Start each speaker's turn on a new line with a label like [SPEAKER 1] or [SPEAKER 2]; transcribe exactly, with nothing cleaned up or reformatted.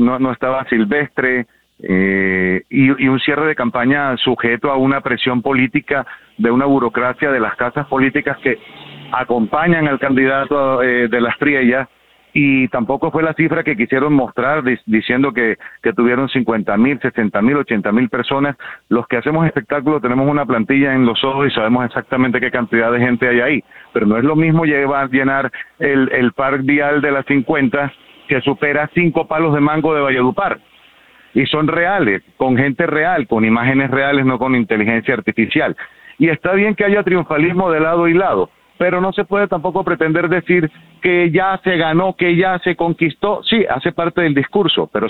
[SPEAKER 1] no, no estaba Silvestre, eh, y, y un cierre de campaña sujeto a una presión política de una burocracia de las casas políticas que acompañan al candidato eh, de la Estrella, y tampoco fue la cifra que quisieron mostrar di- diciendo que, que tuvieron cincuenta mil, sesenta mil, ochenta mil personas. Los que hacemos espectáculo tenemos una plantilla en los ojos y sabemos exactamente qué cantidad de gente hay ahí, pero no es lo mismo llevar, llenar el, el Parque Vial de las cincuenta que supera cinco palos de mango de Valledupar, y son reales, con gente real, con imágenes reales, no con inteligencia artificial. Y está bien que haya triunfalismo de lado y lado, pero no se puede tampoco pretender decir que ya se ganó, que ya se conquistó. Sí, hace parte del discurso, pero